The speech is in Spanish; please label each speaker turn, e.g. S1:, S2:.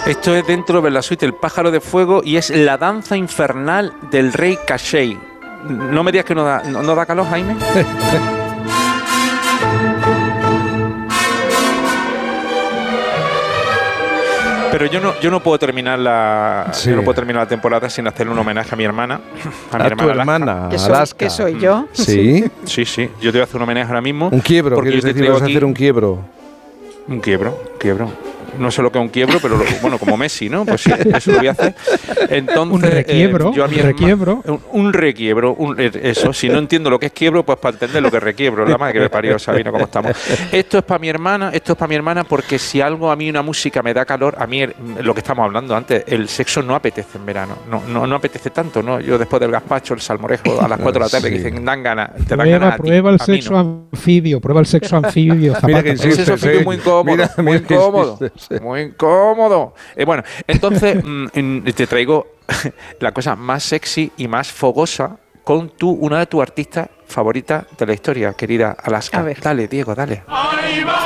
S1: Esto es dentro de la suite El pájaro de fuego y es la danza infernal del rey Kashei. No me digas que no da calor, Jaime. Pero yo no puedo terminar la temporada sin hacerle un homenaje a mi hermana.
S2: A tu hermana, Alaska.
S3: ¿Que soy yo?
S2: Sí.
S1: Sí. Yo te voy a hacer un homenaje ahora mismo.
S2: Un quiebro, quieres decir, vas a hacer un quiebro.
S1: Un quiebro. No sé lo que es un quiebro, pero bueno, como Messi, ¿no? Pues sí, eso lo voy a hacer. Entonces,
S4: un requiebro.
S1: Un requiebro. Eso, si no entiendo lo que es quiebro, pues para entender lo que es requiebro. La madre que me parió, Sabino, ¿cómo estamos? Esto es para mi hermana, porque si algo a mí una música me da calor, a mí lo que estamos hablando antes, el sexo no apetece en verano. No apetece tanto, ¿no? Yo después del gazpacho, el salmorejo, a las 4 de la tarde, que dicen, dan ganas, te dan ganas a ti.
S4: Prueba el sexo anfibio,
S2: Mira que insistes,
S1: el sexo anfibio muy incómodo, muy incómodo. Bueno, entonces te traigo la cosa más sexy y más fogosa con una de tus artistas favoritas de la historia, querida Alaska.
S3: A ver.
S1: Dale, Diego, dale.